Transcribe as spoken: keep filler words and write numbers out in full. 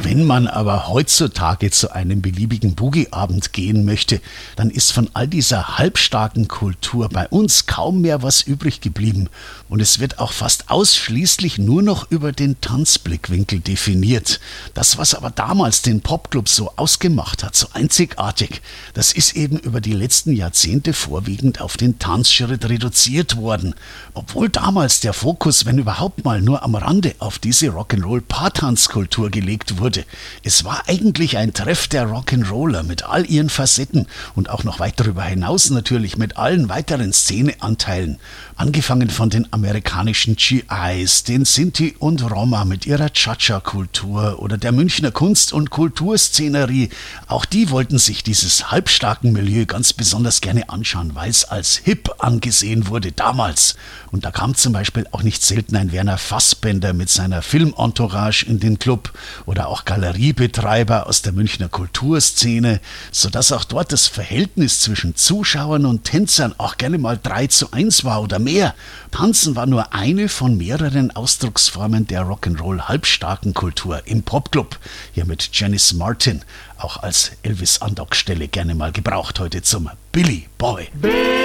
Wenn man aber heutzutage zu einem beliebigen Boogie-Abend gehen möchte, dann ist von all dieser halbstarken Kultur bei uns kaum mehr was übrig geblieben. Und es wird auch fast ausschließlich nur noch über den Tanzblickwinkel definiert. Das, was aber damals den Popclub so ausgemacht hat, so einzigartig, das ist eben über die letzten Jahrzehnte vorwiegend auf den Tanzschritt reduziert worden. Obwohl damals der Fokus, wenn überhaupt mal, nur am Rande auf diese Rock'n'Roll-Paartanzkultur gelegt wurde. Es war eigentlich ein Treff der Rock'n'Roller mit all ihren Facetten und auch noch weit darüber hinaus natürlich mit allen weiteren Szeneanteilen. Angefangen von den amerikanischen G Is, den Sinti und Roma mit ihrer Cha-Cha-Kultur oder der Münchner Kunst- und Kulturszenerie. Auch die wollten sich dieses halbstarken Milieu ganz besonders gerne anschauen, weil es als hip angesehen wurde damals. Und da kam zum Beispiel auch nicht selten ein Werner Fassbender mit seiner Filmentourage in den Club oder auch Galeriebetreiber aus der Münchner Kulturszene, sodass auch dort das Verhältnis zwischen Zuschauern und Tänzern auch gerne mal drei zu eins war oder mehr. Tanzen war nur eine von mehreren Ausdrucksformen der Rock'n'Roll-halbstarken Kultur im Popclub. Hier mit Janice Martin, auch als Elvis-Andockstelle gerne mal gebraucht heute zum Billy Boy.